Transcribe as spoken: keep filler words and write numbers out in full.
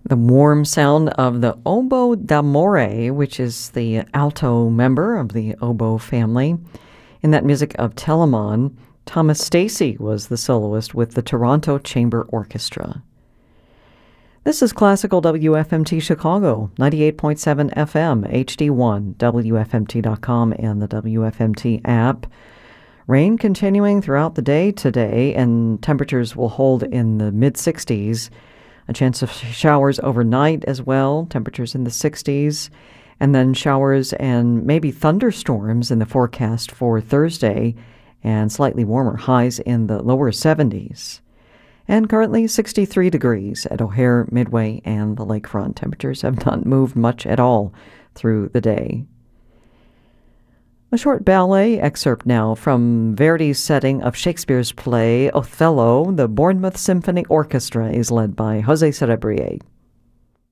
The warm sound of the oboe d'amore, which is the alto member of the oboe family. In that music of Telemon, Thomas Stacy was the soloist with the Toronto Chamber Orchestra. This is Classical W F M T Chicago, ninety-eight point seven F M, H D one, W F M T dot com, and the W F M T app. Rain continuing throughout the day today, and temperatures will hold in the mid-sixties. A chance of showers overnight as well, temperatures in the sixties, and then showers and maybe thunderstorms in the forecast for Thursday, and slightly warmer highs in the lower seventies. And currently sixty-three degrees at O'Hare, Midway, and the lakefront. Temperatures have not moved much at all through the day. A short ballet excerpt now from Verdi's setting of Shakespeare's play Othello. The Bournemouth Symphony Orchestra is led by José Cerebrier.